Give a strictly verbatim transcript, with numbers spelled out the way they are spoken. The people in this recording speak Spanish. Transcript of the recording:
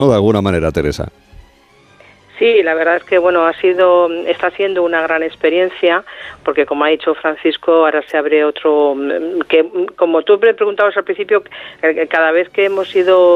¿no? De alguna manera, Teresa. Sí, la verdad es que bueno, ha sido, está siendo una gran experiencia, porque como ha dicho Francisco, ahora se abre otro, que como tú me preguntabas al principio, cada vez que hemos ido